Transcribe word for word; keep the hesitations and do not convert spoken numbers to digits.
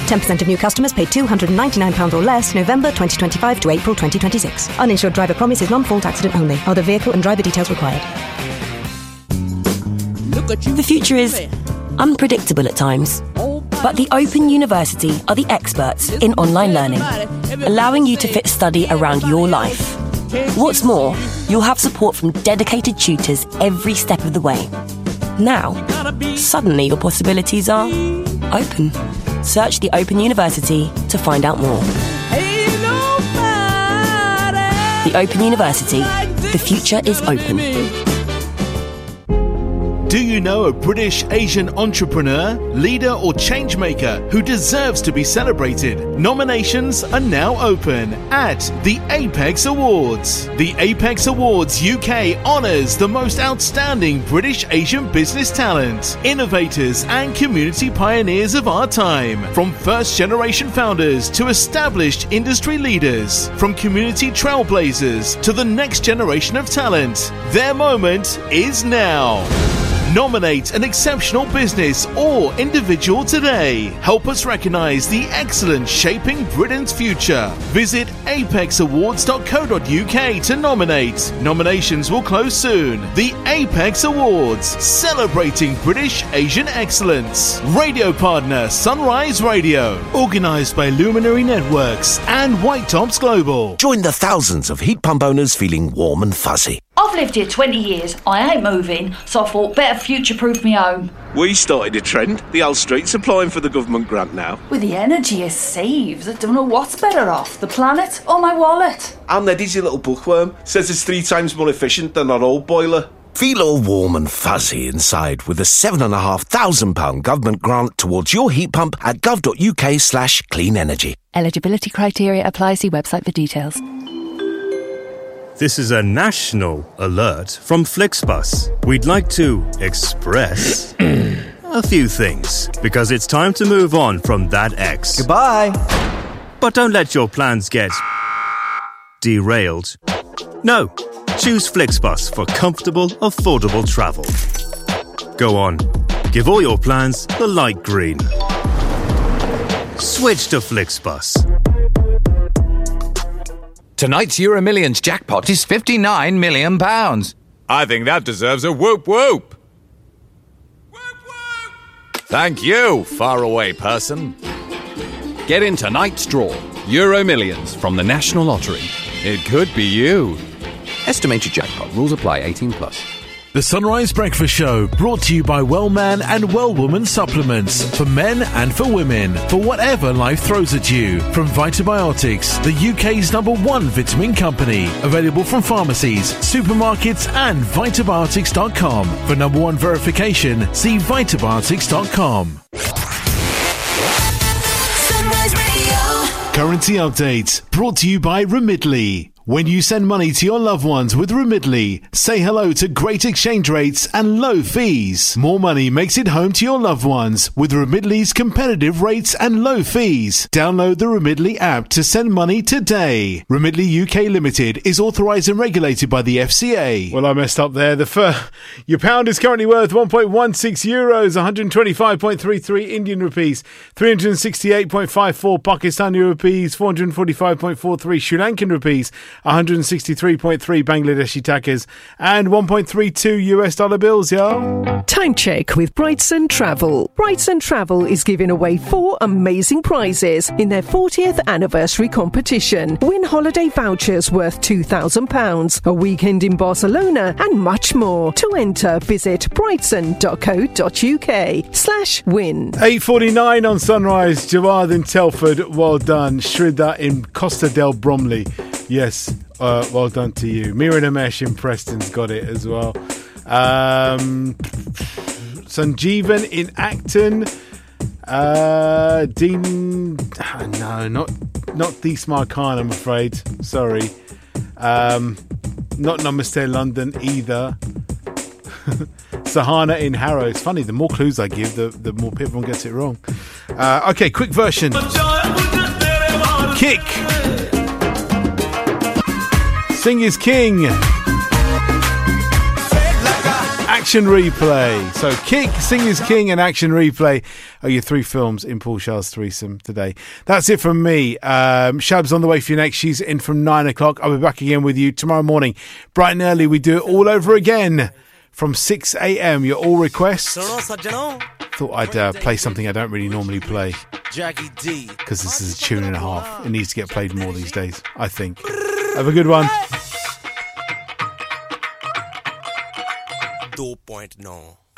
ten percent of new customers paid two hundred ninety-nine pounds or less November twenty twenty-five to April twenty twenty-six. Uninsured driver promise is non-fault accident only. Other vehicle and driver details required. The future is unpredictable at times, but the Open University are the experts in online learning, allowing you to fit study around your life. What's more, you'll have support from dedicated tutors every step of the way. Now, suddenly your possibilities are open. Search the Open University to find out more. The Open University. The future is open. Do you know a British Asian entrepreneur, leader or change maker who deserves to be celebrated? Nominations are now open at the Apex Awards. The Apex Awards U K honours the most outstanding British Asian business talent, innovators and community pioneers of our time. From first generation founders to established industry leaders, from community trailblazers to the next generation of talent, their moment is now. Nominate an exceptional business or individual today. Help us recognise the excellence shaping Britain's future. Visit apex awards dot co dot uk to nominate. Nominations will close soon. The Apex Awards, celebrating British Asian excellence. Radio partner Sunrise Radio. Organised by Luminary Networks and White Tops Global. Join the thousands of heat pump owners feeling warm and fuzzy. I've lived here twenty years, I ain't moving, so I thought better future-proof my home. We started a trend. The Hull Street's applying for the government grant now. With the energy it saves, I don't know what's better off, the planet or my wallet. And Neddy's your little bookworm. Says it's three times more efficient than our old boiler. Feel all warm and fuzzy inside with a seven and a half thousand pound government grant towards your heat pump at gov dot uk slash clean energy. Eligibility criteria apply. See website for details. This is a national alert from Flixbus. We'd like to express a few things, because it's time to move on from that ex. Goodbye. But don't let your plans get derailed. No, choose Flixbus for comfortable, affordable travel. Go on, give all your plans the light green. Switch to Flixbus. Tonight's Euro Millions jackpot is fifty-nine million pounds. I think that deserves a whoop whoop. Whoop whoop. Thank you, faraway person. Get in tonight's draw. Euro Millions from the National Lottery. It could be you. Estimated jackpot. Rules apply. eighteen plus. The Sunrise Breakfast Show, brought to you by Wellman and Wellwoman supplements for men and for women, for whatever life throws at you. From Vitabiotics, the U K's number one vitamin company, available from pharmacies, supermarkets and vitabiotics dot com. For number one verification, see vitabiotics dot com. Sunrise Radio. Currency update, brought to you by Remitly. When you send money to your loved ones with Remitly, say hello to great exchange rates and low fees. More money makes it home to your loved ones with Remitly's competitive rates and low fees. Download the Remitly app to send money today. Remitly U K Limited is authorised and regulated by the F C A. Well, I messed up there. The fir- Your pound is currently worth one point one six euros, one hundred twenty-five point three three Indian rupees, three hundred sixty-eight point five four Pakistani rupees, four hundred forty-five point four three Sri Lankan rupees, one hundred sixty-three point three Bangladeshi takas, and one point three two U S dollar bills, yo. Time check with Brightson Travel. Brightson Travel is giving away four amazing prizes in their fortieth anniversary competition. Win holiday vouchers worth two thousand pounds, a weekend in Barcelona, and much more. To enter, visit brightson dot co dot uk slash win. eight forty-nine on Sunrise. Jawad in Telford, well done. Shrida in Costa del Bromley. Yes, uh, well done to you. Mira Namesh in Preston's got it as well. Um, Sanjeevan in Acton. Uh, Dean... No, not not Deesmar Khan, I'm afraid. Sorry. Um, not Namaste London either. Sahana in Harrow. It's funny, the more clues I give, the, the more everyone gets it wrong. Uh, okay, quick version. Kick. Sing is king. Action Replay. So Kick, Sing is King and Action Replay are your three films in Paul Shah's threesome today. That's it from me. Um, Shab's on the way for you next. She's in from nine o'clock. I'll be back again with you tomorrow morning. Bright and early, we do it all over again from six a.m. Your all requests. Thought I'd uh, play something I don't really normally play because this is a tune and a half. It needs to get played more these days, I think. Have a good one. two point oh